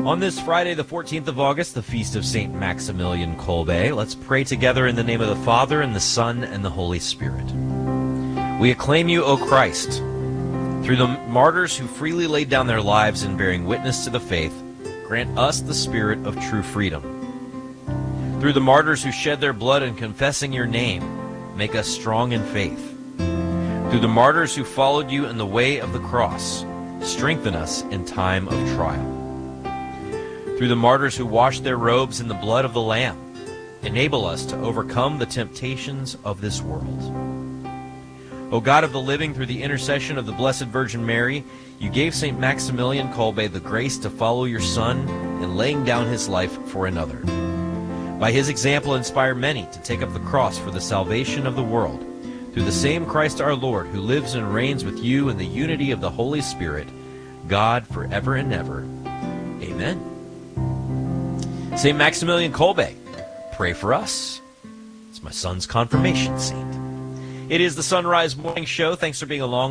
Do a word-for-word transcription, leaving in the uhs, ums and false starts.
On this Friday, the fourteenth of August, the feast of Saint Maximilian Kolbe, let's pray together in the name of the Father, and the Son, and the Holy Spirit. We acclaim you, O Christ. Through the martyrs who freely laid down their lives in bearing witness to the faith, grant us the spirit of true freedom. Through the martyrs who shed their blood in confessing your name, make us strong in faith. Through the martyrs who followed you in the way of the cross, strengthen us in time of trial. Through the martyrs who washed their robes in the blood of the Lamb, enable us to overcome the temptations of this world. O God of the living, through the intercession of the Blessed Virgin Mary, you gave Saint Maximilian Kolbe the grace to follow your Son in laying down his life for another. By his example, inspire many to take up the cross for the salvation of the world. Through the same Christ our Lord, who lives and reigns with you in the unity of the Holy Spirit, God forever and ever. Amen. Saint Maximilian Kolbe, pray for us. It's my son's confirmation saint. It is the Sunrise Morning Show. Thanks for being along.